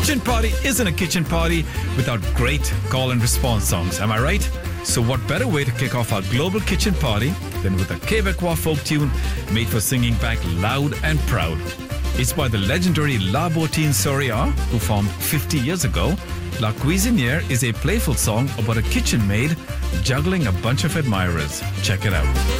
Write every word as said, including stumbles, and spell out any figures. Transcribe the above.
kitchen party isn't a kitchen party without great call and response songs. Am I right? So what better way to kick off our global kitchen party than with a Quebecois folk tune made for singing back loud and proud. It's by the legendary La Bottine Soria, who formed fifty years ago. La Cuisinière is a playful song about a kitchen maid juggling a bunch of admirers. Check it out.